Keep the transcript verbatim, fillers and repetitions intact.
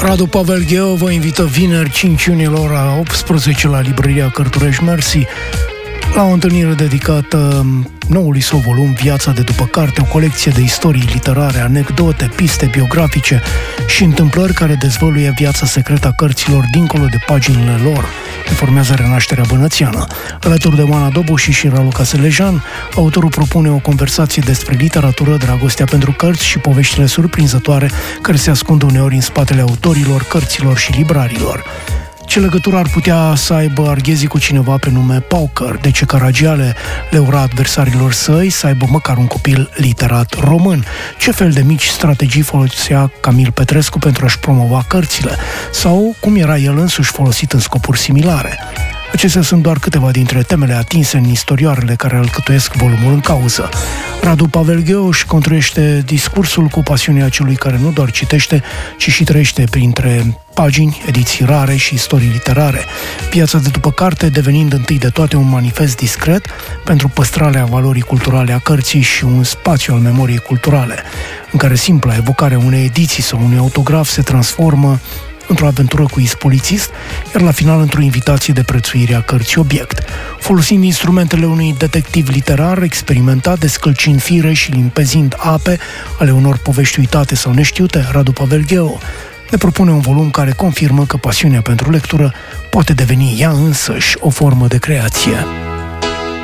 Radu Pavel Gheo vă invită vineri cinci iunie la ora optsprezece la Librăria Cărturești Mersi la o întâlnire dedicată noului său volum Viața de după carte, o colecție de istorii literare, anecdote, piste biografice și întâmplări care dezvăluie viața secretă a cărților dincolo de paginile lor, informează Renașterea Bănățiană. Alături de Oana Doboși și Raluca Selejan, autorul propune o conversație despre literatură, dragostea pentru cărți și poveștile surprinzătoare care se ascund uneori în spatele autorilor, cărților și librarilor. Ce legătură ar putea să aibă Arghezi cu cineva pe nume Pauker? De ce Caragiale le ura adversarilor săi să aibă măcar un copil literat român? Ce fel de mici strategii folosea Camil Petrescu pentru a-și promova cărțile? Sau cum era el însuși folosit în scopuri similare? Acestea sunt doar câteva dintre temele atinse în istorioarele care alcătuiesc volumul în cauză. Radu Pavel Gheo își construiește discursul cu pasiunea celui care nu doar citește, ci și trăiește printre pagini, ediții rare și istorii literare. Viața de după carte devenind întâi de toate un manifest discret pentru păstrarea valorii culturale a cărții și un spațiu al memoriei culturale, în care simpla evocarea unei ediții sau unui autograf se transformă într-o aventură cu ispolițist, iar la final într-o invitație de prețuire a cărții obiect. Folosind instrumentele unui detectiv literar experimentat, descălcind fire și limpezind ape ale unor povești uitate sau neștiute, Radu Pavel Gheo ne propune un volum care confirmă că pasiunea pentru lectură poate deveni ea însăși o formă de creație.